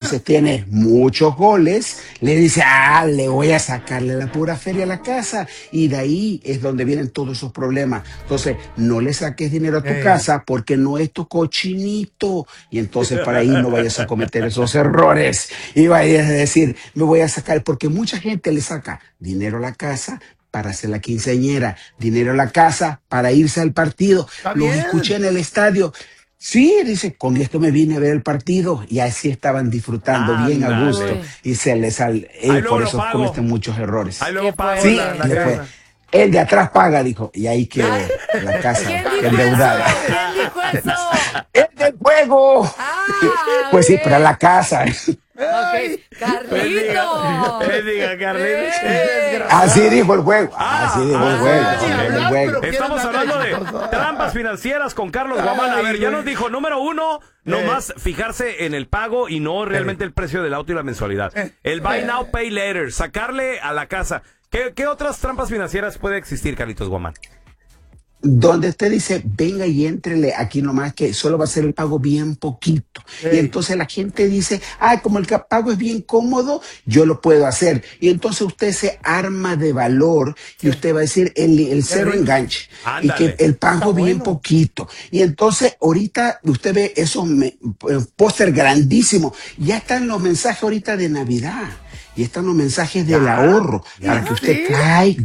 entonces tiene muchos goles, le dice, le voy a sacarle la pura feria a la casa, y de ahí es donde vienen todos esos problemas. Entonces, no le saques dinero a tu casa porque no es tu cochinito, y entonces para ahí no vayas a cometer esos errores, y vayas a decir, me voy a sacar, porque mucha gente le saca dinero a la casa para hacer la quinceañera, dinero a la casa para irse al partido. Los escuché en el estadio. Sí, dice, con esto me vine a ver el partido, y así estaban disfrutando bien a gusto, y se les por eso cometen muchos errores. Ahí luego pago Sí, la le fue. casa. El de atrás paga, dijo, y ahí quedó la casa endeudada. ¿Quién dijo eso? ¡El del juego! Pues sí, pero a la casa. Ok, Carlito. Bendiga, Carlitos. Así dijo el juego. Así dijo el juego. El juego. Estamos hablando de trampas financieras con Carlos Guamán. A ver, ya nos dijo, número uno, nomás fijarse en el pago y no realmente el precio del auto y la mensualidad. El buy now, pay later, sacarle a la casa. ¿Qué otras trampas financieras puede existir, Carlitos Guamán? Donde usted dice, venga y éntrele aquí nomás, que solo va a ser el pago bien poquito. Y entonces la gente dice, como el pago es bien cómodo, yo lo puedo hacer. Y entonces usted se arma de valor y usted va a decir el cero enganche. Ándale. Y que el pago bien poquito. Y entonces ahorita usted ve esos póster grandísimos. Ya están los mensajes ahorita de Navidad. Y están los mensajes del ahorro para que usted caiga.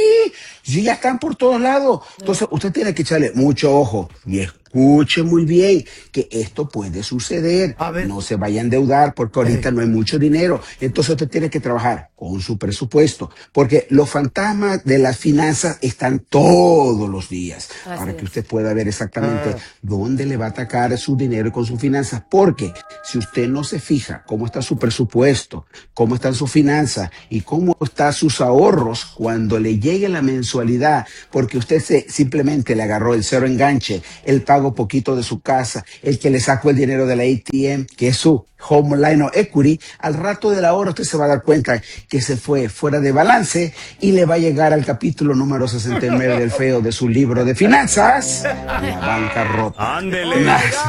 Sí, ya están por todos lados. Entonces, usted tiene que echarle mucho ojo y escuche muy bien que esto puede suceder. No se vaya a endeudar porque ahorita no hay mucho dinero. Entonces, usted tiene que trabajar con su presupuesto, porque los fantasmas de las finanzas están todos los días para que usted pueda ver exactamente dónde le va a atacar su dinero con sus finanzas. Porque si usted no se fija cómo está su presupuesto, cómo están sus finanzas y cómo están sus ahorros cuando le llegue la mensualidad, porque usted simplemente le agarró el cero enganche, el pago poquito de su casa, el que le sacó el dinero de la ATM, que es su Home Line of Equity, al rato del ahorro usted se va a dar cuenta que se fue fuera de balance y le va a llegar al capítulo número 69 del feo de su libro de finanzas, la bancarrota. Ándele.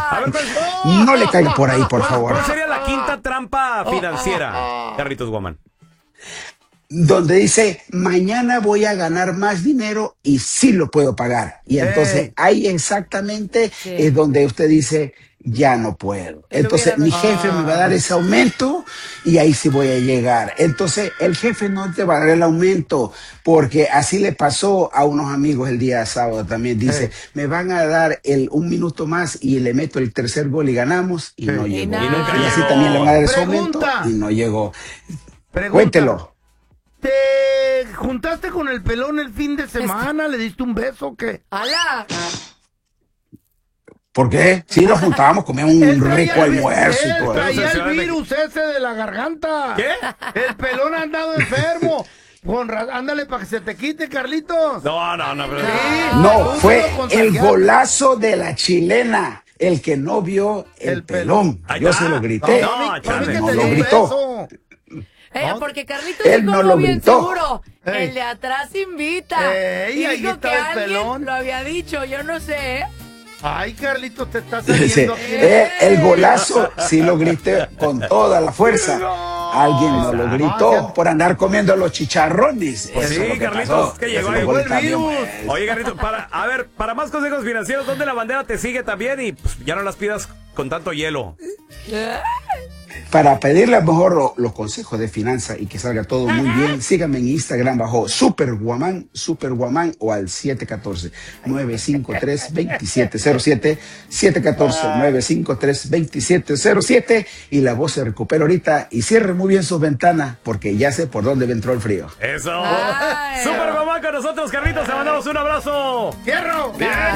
No le caiga por ahí, por favor. ¿Cuál sería la quinta trampa financiera, Carlitos Guamán? Donde dice, mañana voy a ganar más dinero y sí lo puedo pagar. Y entonces ahí exactamente es donde usted dice, ya no puedo. Entonces mi jefe me va a dar ese aumento y ahí sí voy a llegar. Entonces el jefe no te va a dar el aumento, porque así le pasó a unos amigos el día sábado también. Dice, me van a dar un minuto más y le meto el tercer gol y ganamos, y no llegó. Y así también le van a dar ese aumento y no llegó. Cuéntelo. ¿Te juntaste con el pelón el fin de semana? ¿Le diste un beso o qué? ¡Hala! ¿Por qué? Sí, nos juntábamos, comíamos un rico almuerzo y todo. Traía el virus ese de la garganta. ¿Qué? El pelón ha andado enfermo. Ándale para que se te quite, Carlitos. No. No, fue el golazo de la chilena. El que no vio el pelón. Yo se lo grité. No lo gritó. Porque Carlitos él dijo no algo lo bien gritó. seguro. El de atrás invita. Y ahí dijo está que el alguien pelón. lo había dicho, yo no sé. Ay, Carlitos, te está saliendo aquí. El golazo sí lo grité con toda la fuerza. Alguien no lo gritó por andar comiendo los chicharrones. Pues sí, Carlitos, que llegó el virus. Oye, Carlitos, para más consejos financieros, ¿dónde la bandera te sigue también? Y pues, ya no las pidas con tanto hielo. Para pedirle mejor los consejos de finanzas y que salga todo muy bien, síganme en Instagram bajo Superguamán o al 714-953-2707, 714-953-2707, y la voz se recupera ahorita, y cierre muy bien sus ventanas porque ya sé por dónde me entró el frío. Eso. Superguamán con nosotros, Carlitos, te mandamos un abrazo. ¡Fierro! Bien.